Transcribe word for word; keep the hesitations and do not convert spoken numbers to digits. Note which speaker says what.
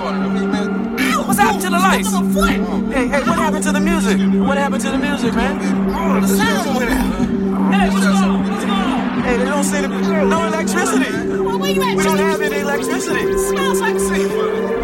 Speaker 1: What's happened to the lights? Hey, hey, what happened to the music? What happened to the music, man?
Speaker 2: Oh, the sound went out.
Speaker 1: Hey, what's going on? What's going on? Hey, they don't seem to be no electricity.
Speaker 3: Well, where you at?
Speaker 1: We don't have any electricity.
Speaker 3: Smells like